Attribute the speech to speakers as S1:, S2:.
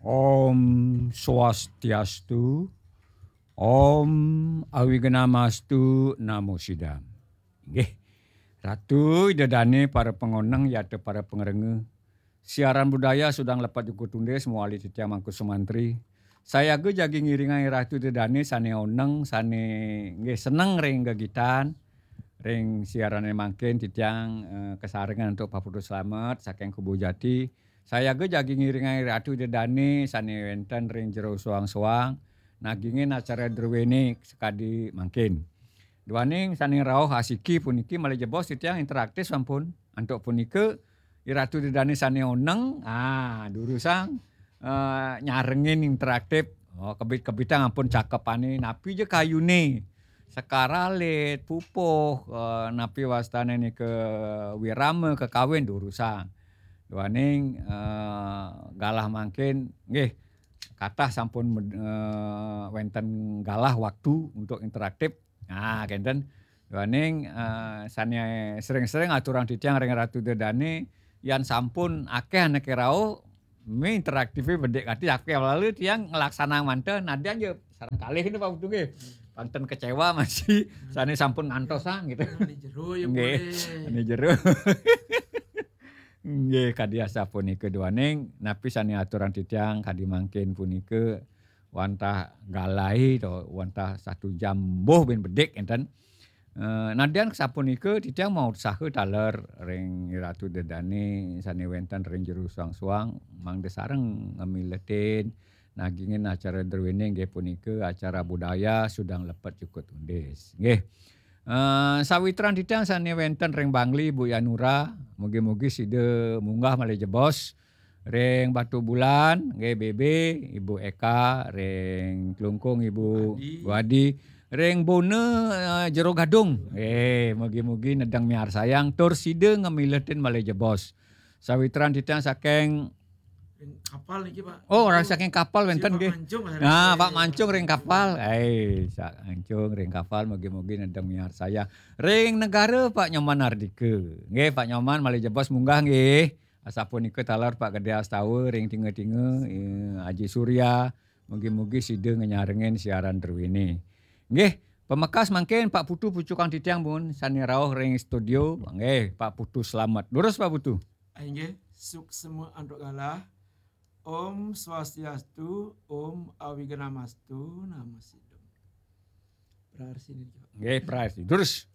S1: Om Swastiastu, Om Awigenamastu, Namo Sidam. Nggih, Ratu Idedane para pengoneng yate para pengerenge. Siaran budaya sudah lepat jukut tunde semua ahli titia mangku sumantri. Saya ge jagi ngiringai Ratu Idedane sane oneng sane nggih seneng ring gegitan. Ring siaran mangkin titiang kesarengan untuk Pak Putu Slamet saking Kubu Jati. Saya ge jagi ngiringai Ratu Idedane sane wenten ring jero suang-suang. Nagingin acara derwene sekadi mangkin. Duaning sane rauh asiki puniki malih jebos titiang interaktif sampun. Antuk punike Ratu Idedane sane oneng, durusang nyarengin interaktif. Oh, kebit-kebitang ampun cakepane napi je kayune. Sekaralit, pupuh, napi wastane ni ke wirame, ke kawin durusang. Duaning galah mangkin, nggih kathah sampun wenten galah waktu untuk interaktif. Nah, kenten duaning sane sering-sering aturan titiang ring Ratu Idedane yan sampun akeh aneke rauh mi interaktifnya bedek kati akeh lalu tiang ngelaksana manten nadian je sareng kalih ini Pak Putu nggih. Panten kecewa masih sane sampun ngantosang gitu.
S2: Di jero ya
S1: Nggih,
S2: boleh.
S1: ane jero. Nggih kadiasa punike duaning napi sane aturan titiang kadi mangkin punike wantah galai to wantah 1 jam boh ben bedek enten. Nadian sapunike titiang mau sahe taler ring Ratu Idedane sane wenten ring jero suang-suang mangde sareng ngemiletin nagingin acara derwene nggih punike acara budaya sudang lepet cukut undis. Nggih. Sawitran titiang sane wenten ring Bangli Bu Yanura, mugi-mugi side munggah malih jebos ring Batu Bulan nggih BB Ibu Eka ring Klungkung Ibu Wadi ring Bone Jero Gadung. Mugi-mugi nedang miar sayang tur side ngemiletin malih jebos. Sawitran titiang saking
S2: Kapal niki Pak.
S1: Oh, orang saking kapal wenten nggih.
S2: Mancung.
S1: Nah, Pak Mancung ring kapal. Sak Mancung ring kapal mugi-mugi nedang miar saya. Ring negara Pak Nyoman Ardike. Nggih, Pak Nyoman malih jebos munggah nggih. Asapunike talar Pak Gede Astawa ring tinge-tinge Haji Surya. Mugi-mugi side ngenyarengin siaran derwene. Nggih, pemekas mangkin Pak Putu pucukan titiang pun sane rawuh ring studio. Nggih, Pak Putu selamat. Lurus Pak Putu.
S2: Nggih, suk semua anduk galah. Om Swastiastu, Om Awigenamastu, Namo Sidam. Prahar sini.
S1: Nggih, prahar. Lurus.